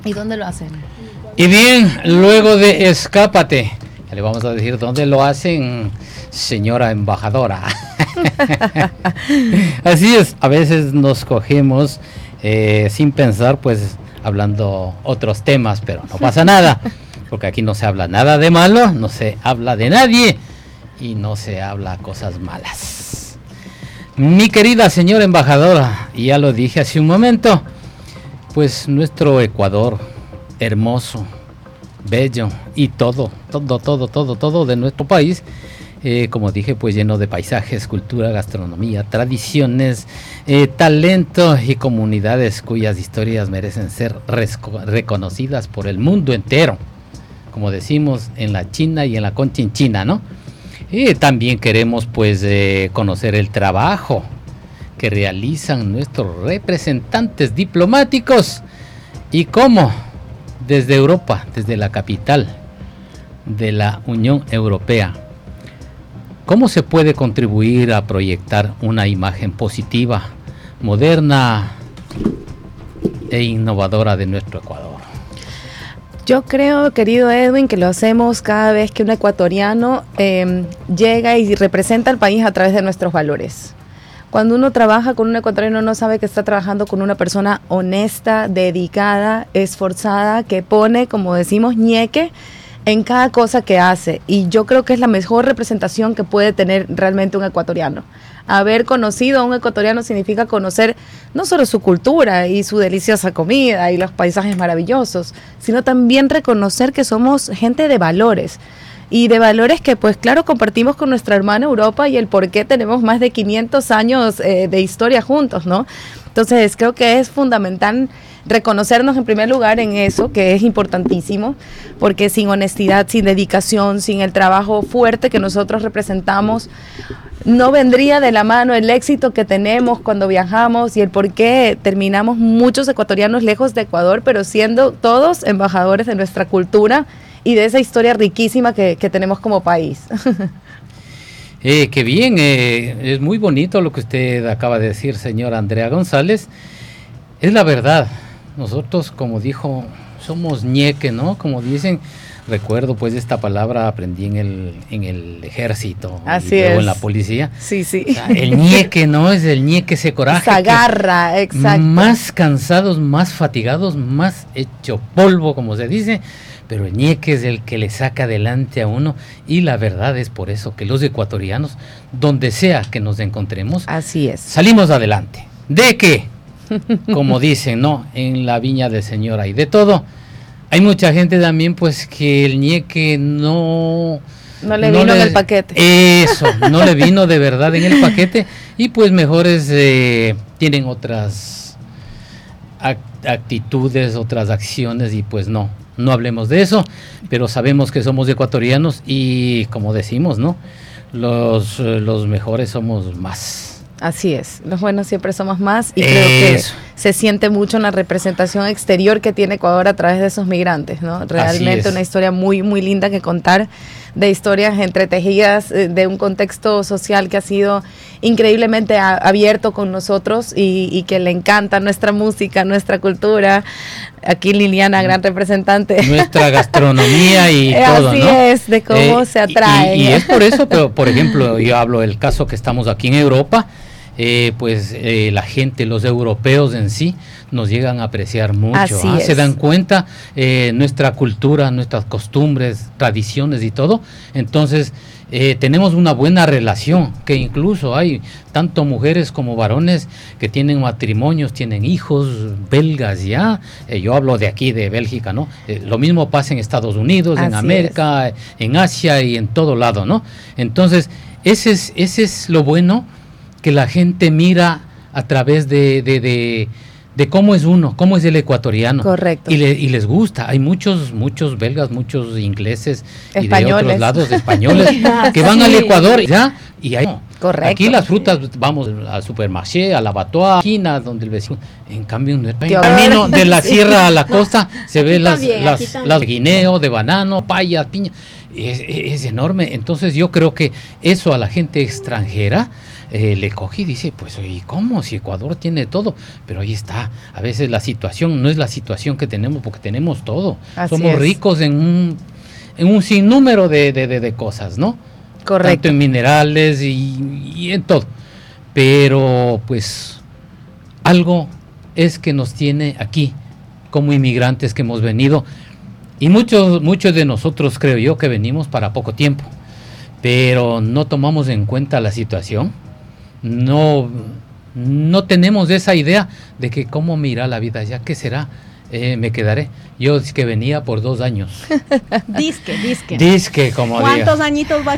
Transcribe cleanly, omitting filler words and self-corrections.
¿Y dónde lo hacen? Y bien, luego de Escápate, ya le vamos a decir dónde lo hacen, señora embajadora. Así es, a veces nos cogemos sin pensar, pues hablando otros temas, pero no pasa nada, porque aquí no se habla nada de malo, no se habla de nadie y no se habla cosas malas. Mi querida señora embajadora, ya lo dije hace un momento, pues nuestro Ecuador, hermoso, bello y todo de nuestro país, como dije, pues lleno de paisajes, cultura, gastronomía, tradiciones, talento y comunidades cuyas historias merecen ser reconocidas por el mundo entero, como decimos en la China y en la Conchinchina, ¿no? Y también queremos pues conocer el trabajo que realizan nuestros representantes diplomáticos y cómo desde Europa, desde la capital de la Unión Europea, cómo se puede contribuir a proyectar una imagen positiva, moderna e innovadora de nuestro Ecuador. Yo creo, querido Edwin, que lo hacemos cada vez que un ecuatoriano llega y representa al país a través de nuestros valores. Cuando uno trabaja con un ecuatoriano, uno sabe que está trabajando con una persona honesta, dedicada, esforzada, que pone, como decimos, ñeque en cada cosa que hace. Y yo creo que es la mejor representación que puede tener realmente un ecuatoriano. Haber conocido a un ecuatoriano significa conocer no solo su cultura y su deliciosa comida y los paisajes maravillosos, sino también reconocer que somos gente de valores. Y de valores que, pues claro, compartimos con nuestra hermana Europa y el por qué tenemos más de 500 años de historia juntos, ¿no? Entonces, creo que es fundamental reconocernos en primer lugar en eso, que es importantísimo, porque sin honestidad, sin dedicación, sin el trabajo fuerte que nosotros representamos, no vendría de la mano el éxito que tenemos cuando viajamos y el por qué terminamos muchos ecuatorianos lejos de Ecuador, pero siendo todos embajadores de nuestra cultura y de esa historia riquísima que tenemos como país. Qué bien, es muy bonito lo que usted acaba de decir, señora Andrea González. Es la verdad, nosotros, como dijo, somos ñeque, ¿no? Como dicen, recuerdo pues esta palabra, aprendí en el ejército. Así y luego es. En la policía. Sí, sí. O sea, el ñeque, ¿no? Es el ñeque, ese coraje. Esa garra, exacto. Más cansados, más fatigados, más hecho polvo, como se dice. Pero el ñeque es el que le saca adelante a uno, y la verdad es por eso que los ecuatorianos, donde sea que nos encontremos, así es, salimos adelante. ¿De qué? Como dicen, ¿no? En la viña del Señor hay de todo. Hay mucha gente también, pues, que el ñeque no le vino en el paquete. Eso, no le vino de verdad en el paquete, y pues mejores tienen otras actitudes, otras acciones, y pues no hablemos de eso, pero sabemos que somos ecuatorianos y como decimos, ¿no? Los mejores somos más. Así es, los buenos siempre somos más, y creo que se siente mucho en la representación exterior que tiene Ecuador a través de esos migrantes, ¿no? Realmente una historia muy, muy linda que contar, de historias entretejidas, de un contexto social que ha sido increíblemente abierto con nosotros y que le encanta nuestra música, nuestra cultura. Aquí Liliana, gran representante. Nuestra gastronomía y todo, así ¿no? es, de cómo se atrae. Y es por eso, pero por ejemplo, yo hablo del caso que estamos aquí en Europa, la gente, los europeos en sí, nos llegan a apreciar mucho. Se dan cuenta nuestra cultura, nuestras costumbres, tradiciones y todo. Entonces, tenemos una buena relación, que incluso hay tanto mujeres como varones que tienen matrimonios, tienen hijos belgas ya. Yo hablo de aquí, de Bélgica, ¿no? Lo mismo pasa en Estados Unidos, en América, en Asia y en todo lado, ¿no? Entonces, ese es lo bueno, que la gente mira a través de cómo es uno, cómo es el ecuatoriano. Correcto. Y les gusta. Hay muchos belgas, muchos ingleses españoles. Y de otros lados, españoles, que van al Ecuador ya, y hay Correcto. Aquí las frutas, vamos al supermarché, a la batoa, esquina, donde el vecino. En cambio, en el camino de la sierra a la costa se ve las guineo, de banano, paya, piña. Es enorme. Entonces yo creo que eso a la gente extranjera le coge y dice, pues oye, ¿cómo? Si Ecuador tiene todo, pero ahí está, a veces la situación no es la situación que tenemos, porque tenemos todo. Así somos ricos en un sinnúmero de cosas, ¿no? Correcto. Tanto en minerales y en todo, pero pues algo es que nos tiene aquí como inmigrantes que hemos venido, y muchos de nosotros creo yo que venimos para poco tiempo, pero no tomamos en cuenta la situación. No tenemos esa idea de que cómo me irá la vida allá, qué será, me quedaré. Yo es que venía por 2 años. Disque. Disque, como diga. ¿Cuántos añitos va